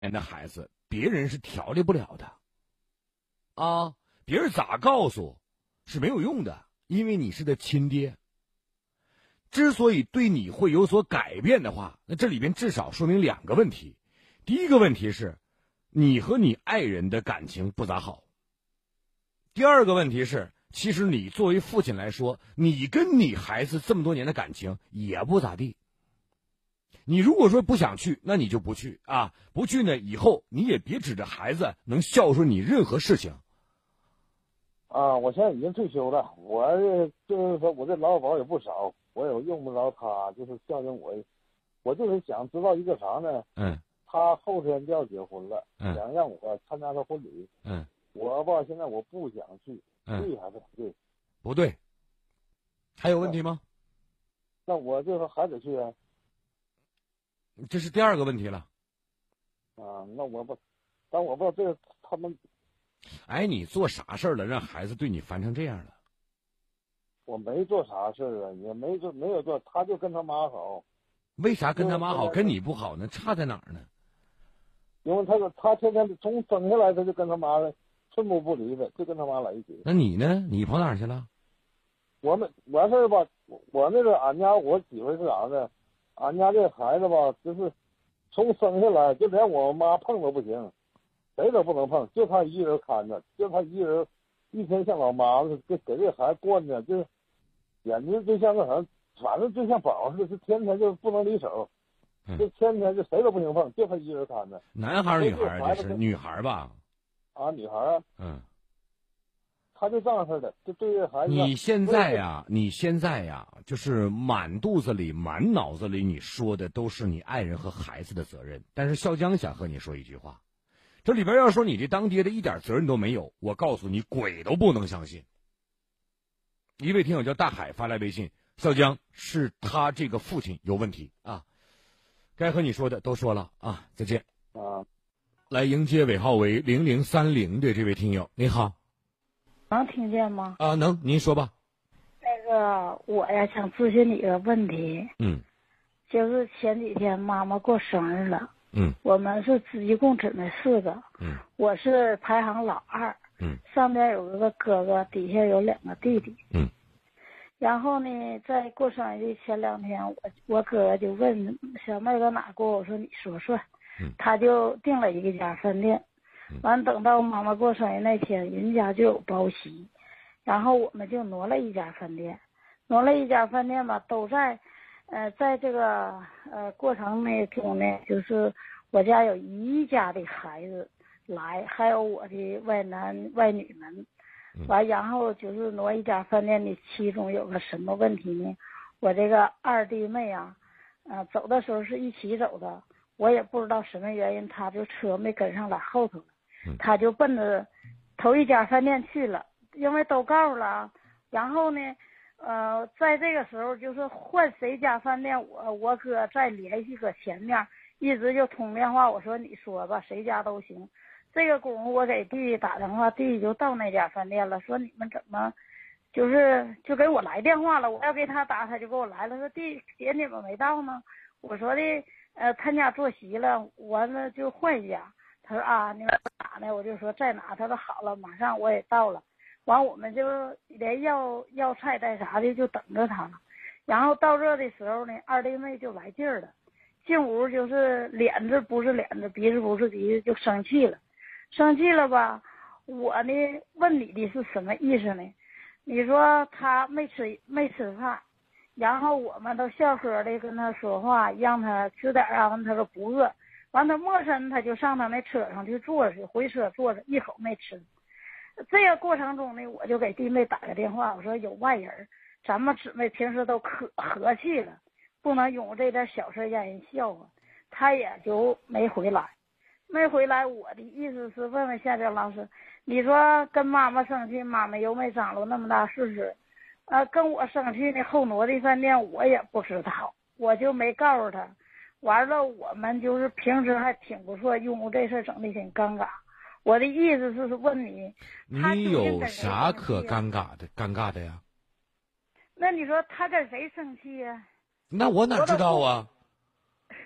人的孩子，别人是调理不了的，啊，别人咋告诉是没有用的，因为你是他亲爹。之所以对你会有所改变的话，那这里边至少说明2个问题。第一个问题是，你和你爱人的感情不咋好。第二个问题是，其实你作为父亲来说，你跟你孩子这么多年的感情也不咋地。你如果说不想去，那你就不去啊！不去呢，以后你也别指着孩子能孝顺你任何事情。 啊，我现在已经退休了，我就是说我这劳保也不少，我也用不着他，就是孝敬我。我就是想知道一个啥呢？他后天就要结婚了，想让我参加他婚礼。我吧，现在我不想去，对还是不对？ 不对。还有问题吗？ 那我就说还得去啊。 这是第2个问题了。 啊，那我不，但我不知道这他们。 哎，你做啥事儿了，让孩子对你烦成这样了？ 我没做啥事儿啊，也没有做，他就跟他妈好。 为啥跟他妈好，跟你不好呢？差在哪儿呢？ 因为他天天从生下来他就跟他妈寸步不离的，就跟他妈在一起。 那你呢？你跑哪儿去了？ 完事儿吧，我那个俺家我媳妇是啥呢？俺家这孩子吧，就是从生下来就连我妈碰都不行，谁都不能碰，就他一人看着，就他一人，一天像老妈子给这孩子惯的，就是眼睛就像个啥，反正就像宝似的，就天天就不能离手，就天天就谁都不行碰，就他一人看着。 男孩儿女孩儿？这是女孩儿吧？ 啊，女孩儿。他就这样式的，就对这孩子。 你现在呀，就是满肚子里、满脑子里，你说的都是你爱人和孩子的责任。但是笑江想和你说一句话，这里边要说你这当爹的一点责任都没有，我告诉你，鬼都不能相信。一位听友叫大海发来微信，笑江是他这个父亲有问题啊，该和你说的都说了啊，再见。来迎接尾号为0030的这位听友，你好。 能听见吗？ 啊，能，您说吧。 那个，我呀想咨询你一个问题。就是前几天妈妈过生日了。我们是一共姊妹4个。我是排行老2。上边有个哥哥，底下有2个弟弟。然后呢，在过生日的前2天，我哥就问小妹搁哪过，我说你说算。他就订了一家饭店。完，等到妈妈过生日那天，人家就有包席，然后我们就挪了一家饭店吧，都在，在这个过程那中呢，就是我家有1家的孩子来，还有我的外男外女们，完，然后就是挪一家饭店的，其中有个什么问题呢？我这个2弟妹啊，走的时候是一起走的，我也不知道什么原因，他就车没跟上来后头了。他就奔着头一家饭店去了，因为都告了。然后呢，在这个时候就是换谁家饭店，我哥再联系搁前面，一直就通电话。我说你说吧，谁家都行。这个功夫我给弟弟打电话，弟弟就到那家饭店了，说你们怎么就给我来电话了？我要给他打，他就给我来了，说弟姐你们没到呢。我说的他家坐席了，完了就换一家。他说啊，你们哪呢？我就说在哪？他说好了，马上我也到了。完，我们就连要菜带啥的就等着他了。然后到这的时候呢，2弟妹就来劲儿了，进屋就是脸子不是脸子，鼻子不是鼻子，就生气了吧？我呢问你的是什么意思呢？你说他没吃饭，然后我们都笑呵的跟他说话，让他吃点啊，他说不饿。完，他陌生，他就上他那车上去坐着，回车坐着，一口没吃。这个过程中呢，我就给弟妹打个电话，我说有外人，咱们姊妹平时都可和气了，不能因为这点小事让人笑话。他也就没回来。我的意思是问问夏江老师，你说跟妈妈生气，妈妈又没长了那么大岁数，跟我生气呢，后挪的饭店我也不知道，我就没告诉他。完了，我们就是平时还挺不错，因为这事整的挺尴尬。我的意思是问你， 你有啥可尴尬的呀？ 那你说他跟谁生气呀？ 那我哪知道啊？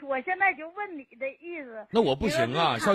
我现在就问你的意思。 那我不行啊。